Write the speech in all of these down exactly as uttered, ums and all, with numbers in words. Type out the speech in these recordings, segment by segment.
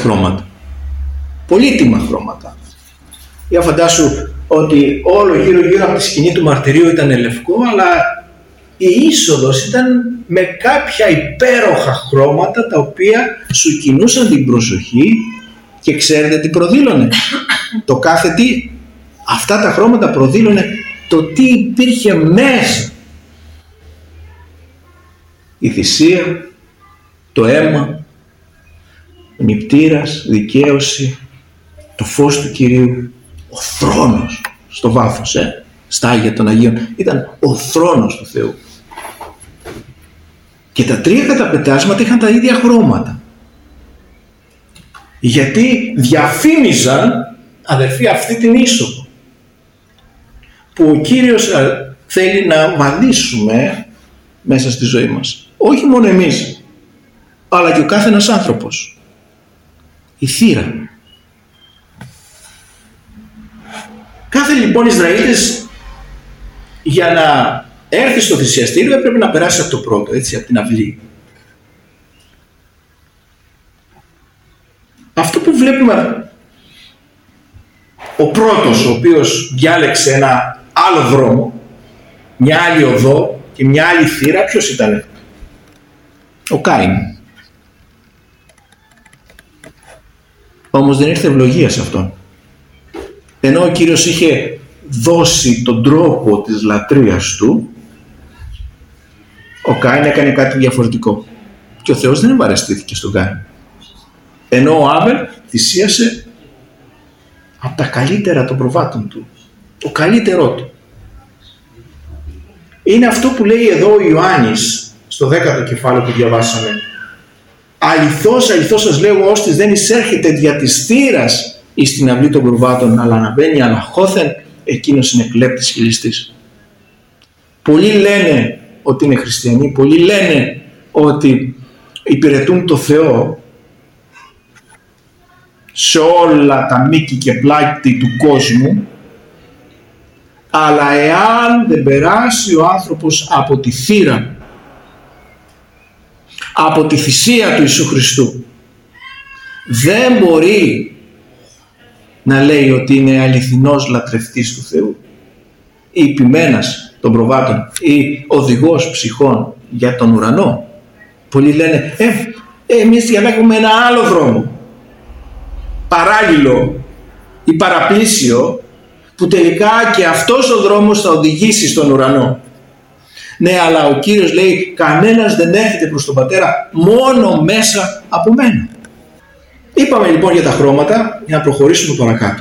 χρώματα. Πολύτιμα χρώματα. Για φαντάσου ότι όλο γύρω γύρω από τη σκηνή του μαρτυρίου ήταν λευκό, αλλά η είσοδος ήταν με κάποια υπέροχα χρώματα τα οποία σου κινούσαν την προσοχή και ξέρετε τι προδήλωνε? Το κάθε τι. Αυτά τα χρώματα προδήλωνε το τι υπήρχε μέσα. Η θυσία, το αίμα, ο νηπτήρας, δικαίωση, το φως του Κυρίου, ο θρόνος στο βάθος, ε, στα Άγια των Αγίων, ήταν ο θρόνος του Θεού. Και τα τρία καταπετάσματα είχαν τα ίδια χρώματα. Γιατί διαφήμιζαν, αδερφοί, αυτή την είσοδο που ο Κύριος θέλει να βαδίσουμε μέσα στη ζωή μας. Όχι μόνο εμείς, αλλά και ο κάθε ένας άνθρωπος. Η θύρα. Κάθε λοιπόν Ισραήλιτης για να έρθει στο θυσιαστήριο έπρεπε να περάσει από το πρώτο, έτσι, από την αυλή. Αυτό που βλέπουμε, ο πρώτος ο οποίος διάλεξε ένα άλλο δρόμο, μια άλλη οδό και μια άλλη θύρα, ποιος ήτανε? Ο Κάιν. Όμως δεν ήρθε ευλογία σε αυτόν. Ενώ ο Κύριος είχε δώσει τον τρόπο της λατρείας του, ο Κάιν έκανε κάτι διαφορετικό. Και ο Θεός δεν ευαρεστήθηκε στον Κάιν. Ενώ ο Άβελ θυσίασε από τα καλύτερα των προβάτων του. Το καλύτερό του. Είναι αυτό που λέει εδώ ο Ιωάννης στο δέκατο κεφάλαιο που διαβάσαμε. Αληθώς, αληθώς σας λέγω, ώστις δεν εισέρχεται δια της θύρας εις την αυλή των προβάτων, αλλά αναβαίνει αναχώθεν, εκείνος είναι κλέπτης και ληστής. Πολλοί λένε ότι είναι χριστιανοί, πολλοί λένε ότι υπηρετούν το Θεό σε όλα τα μήκη και πλάτη του κόσμου, αλλά εάν δεν περάσει ο άνθρωπος από τη θύρα, από τη θυσία του Ιησού Χριστού, δεν μπορεί να λέει ότι είναι αληθινός λατρευτής του Θεού ή υπημένας των προβάτων ή οδηγός ψυχών για τον ουρανό. Πολλοί λένε ε, εμείς διαλέγουμε ένα άλλο δρόμο, παράλληλο ή παραπλήσιο, που τελικά και αυτός ο δρόμος θα οδηγήσει στον ουρανό. Ναι, αλλά ο Κύριος λέει κανένας δεν έρχεται προς τον Πατέρα μόνο μέσα από μένα. Είπαμε λοιπόν για τα χρώματα για να προχωρήσουμε παρακάτω.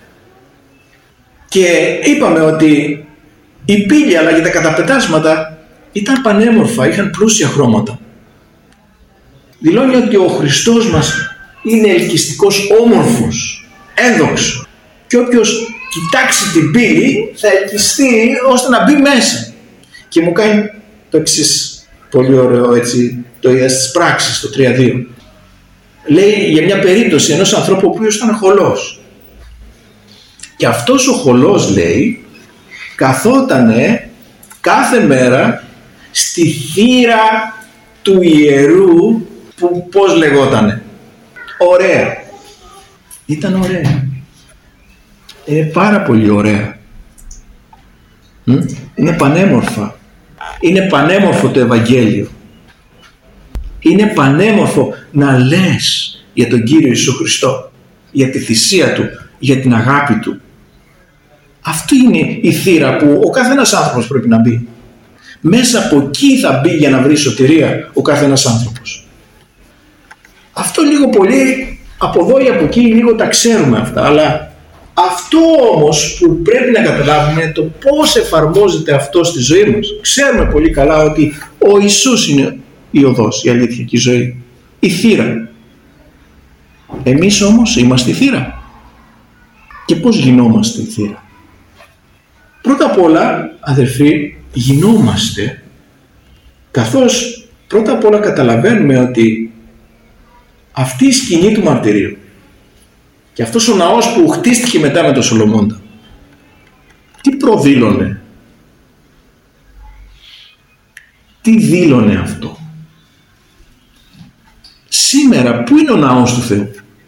Και είπαμε ότι η πύλη αλλά και τα καταπετάσματα ήταν πανέμορφα, είχαν πλούσια χρώματα. Δηλώνει ότι ο Χριστός μας είναι ελκυστικός, όμορφος, ένδοξο. Και όποιος κοιτάξει την πύλη θα ελκυστεί ώστε να μπει μέσα. Και μου κάνει το εξής πολύ ωραίο, έτσι, το είδα στις πράξεις, το τρία δύο. Λέει για μια περίπτωση ενός ανθρώπου ο οποίος ήταν χολός. Και αυτός ο χολός, λέει, καθότανε κάθε μέρα στη θύρα του ιερού που πώς λεγότανε? Ωραία. Ήταν ωραία. Είναι πάρα πολύ ωραία. Είναι πανέμορφα. Είναι πανέμορφο το Ευαγγέλιο. Είναι πανέμορφο να λες για τον Κύριο Ιησού Χριστό, για τη θυσία Του, για την αγάπη Του. Αυτή είναι η θύρα που ο καθένας άνθρωπος πρέπει να μπει. Μέσα από εκεί θα μπει για να βρει σωτηρία ο καθένας άνθρωπος. Αυτό λίγο πολύ από εδώ ή από εκεί λίγο τα ξέρουμε αυτά, αλλά αυτό όμως που πρέπει να καταλάβουμε είναι το πώς εφαρμόζεται αυτό στη ζωή μας. Ξέρουμε πολύ καλά ότι ο Ιησούς είναι η οδός, η αλήθεια και η ζωή, η θύρα. Εμείς όμως είμαστε η θύρα. Και πώς γινόμαστε η θύρα? Πρώτα απ' όλα, αδερφοί, γινόμαστε καθώς πρώτα απ' όλα καταλαβαίνουμε ότι αυτή η σκηνή του μαρτυρίου και αυτός ο ναός που χτίστηκε μετά με τον Σολομώντα, τι προδήλωνε? Τι δήλωνε αυτό? Σήμερα πού είναι ο ναός του Θεού?